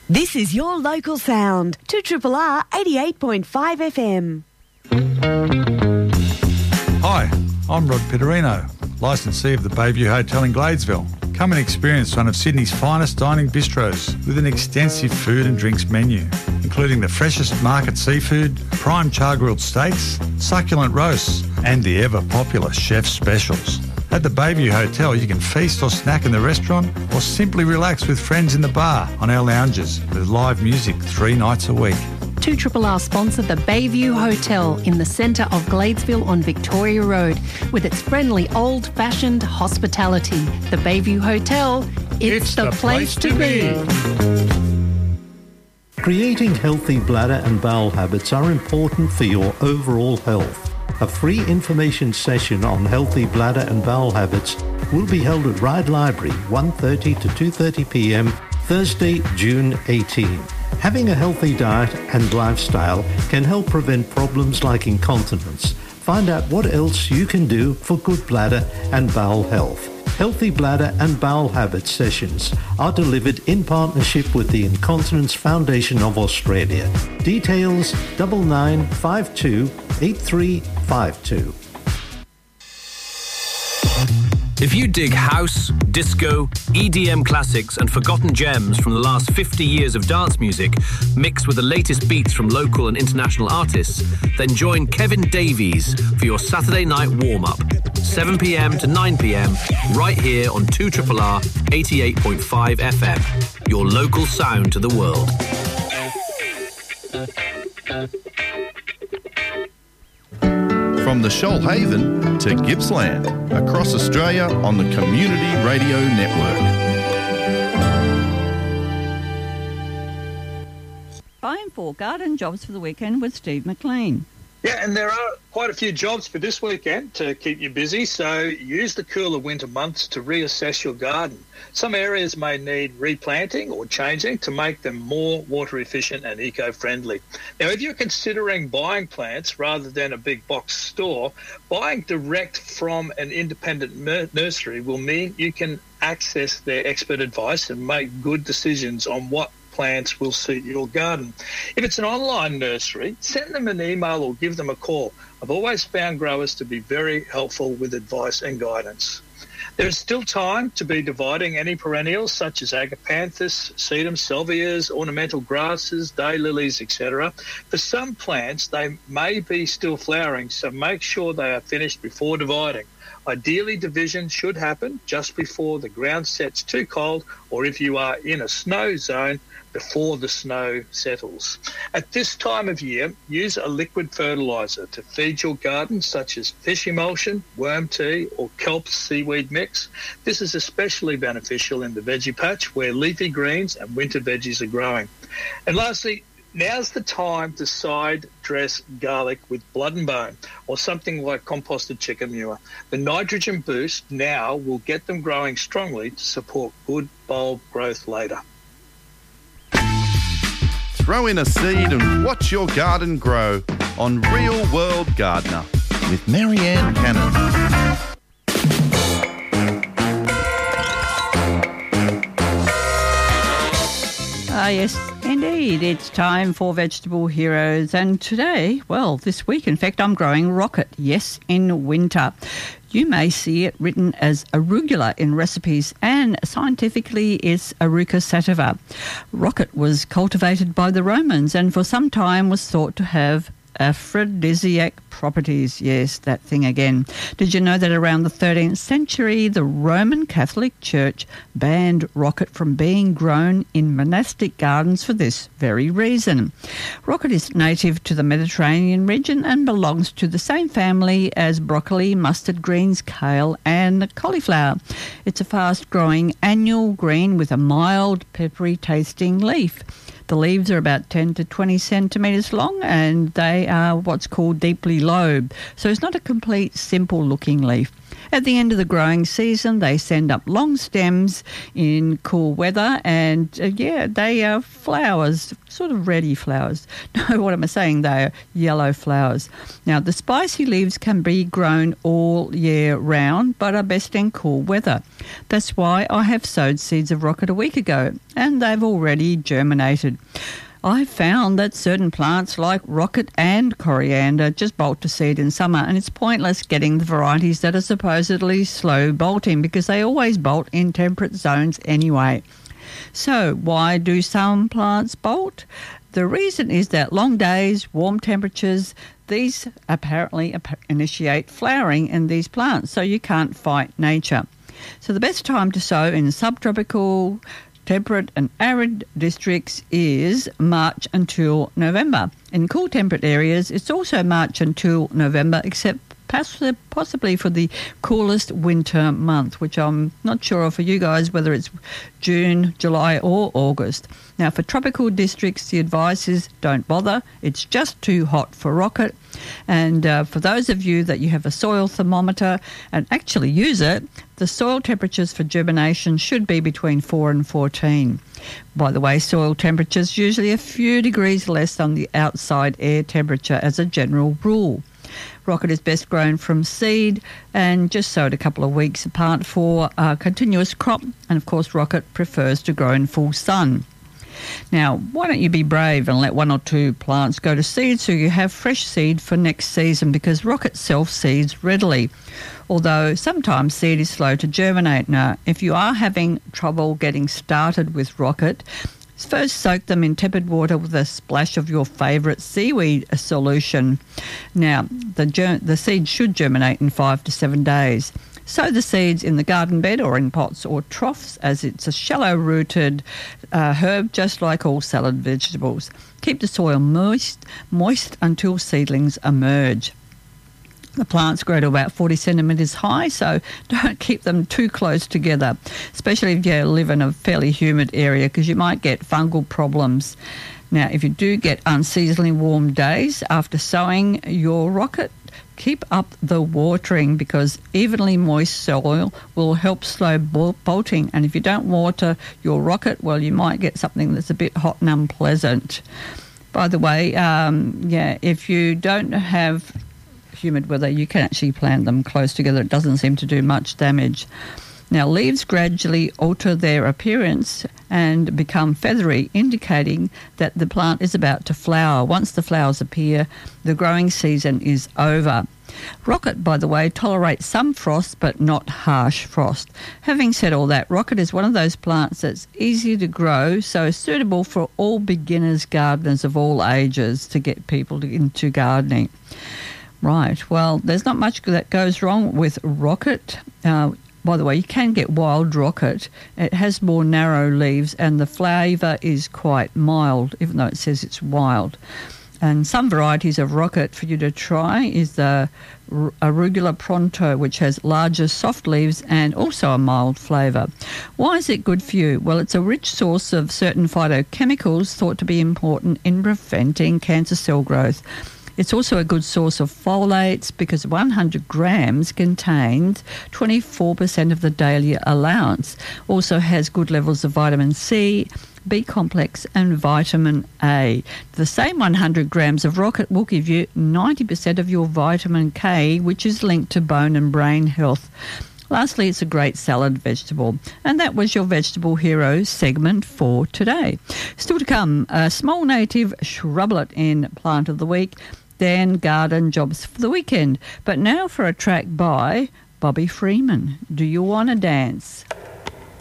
This is your local sound, 2RRR 88.5 FM. Hi, I'm Rod Pitterino, licensee of the Bayview Hotel in Gladesville. Come and experience one of Sydney's finest dining bistros with an extensive food and drinks menu, including the freshest market seafood, prime char-grilled steaks, succulent roasts, and the ever-popular chef's specials. At the Bayview Hotel, you can feast or snack in the restaurant or simply relax with friends in the bar on our lounges with live music 3 nights a week. 2RRR sponsor the Bayview Hotel in the centre of Gladesville on Victoria Road with its friendly old-fashioned hospitality. The Bayview Hotel, it's the place to be. Creating healthy bladder and bowel habits are important for your overall health. A free information session on healthy bladder and bowel habits will be held at Ryde Library, 1:30 to 2:30 p.m, Thursday, June 18. Having a healthy diet and lifestyle can help prevent problems like incontinence. Find out what else you can do for good bladder and bowel health. Healthy bladder and bowel habits sessions are delivered in partnership with the Incontinence Foundation of Australia. Details 9952 8352. If you dig house, disco, EDM classics and forgotten gems from the last 50 years of dance music, mixed with the latest beats from local and international artists, then join Kevin Davies for your Saturday night warm-up, 7 p.m. to 9 p.m, right here on 2RRR 88.5 FM, your local sound to the world. From the Shoalhaven to Gippsland, across Australia on the Community Radio Network. Buying for garden jobs for the weekend with Steve McLean. Yeah, and there are quite a few jobs for this weekend to keep you busy, so use the cooler winter months to reassess your garden. Some areas may need replanting or changing to make them more water efficient and eco-friendly. Now, if you're considering buying plants rather than a big box store, buying direct from an independent nursery will mean you can access their expert advice and make good decisions on what plants will suit your garden. If it's an online nursery, send them an email or give them a call. I've always found growers to be very helpful with advice and guidance. There is still time to be dividing any perennials such as agapanthus, sedum, salvias, ornamental grasses, daylilies, etc. For some plants, they may be still flowering, so make sure they are finished before dividing. Ideally, division should happen just before the ground sets too cold, or if you are in a snow zone, before the snow settles. At this time of year, use a liquid fertiliser to feed your garden, such as fish emulsion, worm tea or kelp seaweed mix. This is especially beneficial in the veggie patch where leafy greens and winter veggies are growing. And lastly, now's the time to side dress garlic with blood and bone or something like composted chicken manure. The nitrogen boost now will get them growing strongly to support good bulb growth later. Throw in a seed and watch your garden grow on Real World Gardener with Marianne Cannon. Yes, indeed. It's time for Vegetable Heroes. And today, well, this week, in fact, I'm growing rocket. Yes, in winter. You may see it written as arugula in recipes, and scientifically it's Aruca sativa. Rocket was cultivated by the Romans and for some time was thought to have aphrodisiac properties. Yes, that thing again. Did you know that around the 13th century, the Roman Catholic Church banned rocket from being grown in monastic gardens for this very reason? Rocket is native to the Mediterranean region and belongs to the same family as broccoli, mustard greens, kale and cauliflower. It's a fast-growing annual green with a mild, peppery tasting leaf. The leaves are about 10 to 20 centimetres long and they are what's called deeply lobed. So it's not a complete, simple-looking leaf. At the end of the growing season, they send up long stems in cool weather, and they are flowers, sort of reddy flowers. No, what am I saying? They are yellow flowers. Now, the spicy leaves can be grown all year round, but are best in cool weather. That's why I have sowed seeds of rocket a week ago, and they've already germinated. I found that certain plants like rocket and coriander just bolt to seed in summer, and it's pointless getting the varieties that are supposedly slow bolting because they always bolt in temperate zones anyway. So why do some plants bolt? The reason is that long days, warm temperatures, these apparently initiate flowering in these plants, so you can't fight nature. So the best time to sow in subtropical, temperate and arid districts is March until November. In cool temperate areas, it's also March until November, except possibly for the coolest winter month, which I'm not sure of for you guys, whether it's June, July or August. Now, for tropical districts, the advice is don't bother. It's just too hot for rocket. And for those of you that you have a soil thermometer and actually use it, the soil temperatures for germination should be between 4 and 14. By the way, soil temperature is usually a few degrees less than the outside air temperature as a general rule. Rocket is best grown from seed and just sowed a couple of weeks apart for a continuous crop. And of course, rocket prefers to grow in full sun. Now, why don't you be brave and let one or two plants go to seed so you have fresh seed for next season, because rocket self-seeds readily, although sometimes seed is slow to germinate. Now, if you are having trouble getting started with rocket, first soak them in tepid water with a splash of your favourite seaweed solution. Now, the seed should germinate in 5 to 7 days. Sow the seeds in the garden bed or in pots or troughs, as it's a shallow-rooted herb, just like all salad vegetables. Keep the soil moist until seedlings emerge. The plants grow to about 40 centimetres high, so don't keep them too close together, especially if you live in a fairly humid area, because you might get fungal problems. Now, if you do get unseasonably warm days after sowing your rocket, keep up the watering, because evenly moist soil will help slow bolting. And if you don't water your rocket, well, you might get something that's a bit hot and unpleasant. By the way, if you don't have humid weather, you can actually plant them close together. It doesn't seem to do much damage. Now, leaves gradually alter their appearance and become feathery, indicating that the plant is about to flower. Once the flowers appear, the growing season is over. Rocket, by the way, tolerates some frost, but not harsh frost. Having said all that, rocket is one of those plants that's easy to grow, so suitable for all beginners gardeners of all ages to get people into gardening. Right, well, there's not much that goes wrong with rocket. By the way, you can get wild rocket. It has more narrow leaves and the flavour is quite mild, even though it says it's wild. And some varieties of rocket for you to try is the Arugula Pronto, which has larger soft leaves and also a mild flavour. Why is it good for you? Well, it's a rich source of certain phytochemicals thought to be important in preventing cancer cell growth. It's also a good source of folates because 100 grams contains 24% of the daily allowance. Also has good levels of vitamin C, B complex and vitamin A. The same 100 grams of rocket will give you 90% of your vitamin K, which is linked to bone and brain health. Lastly, it's a great salad vegetable. And that was your Vegetable Hero segment for today. Still to come, a small native shrublet in Plant of the Week, then garden jobs for the weekend. But now for a track by Bobby Freeman. Do you want to dance?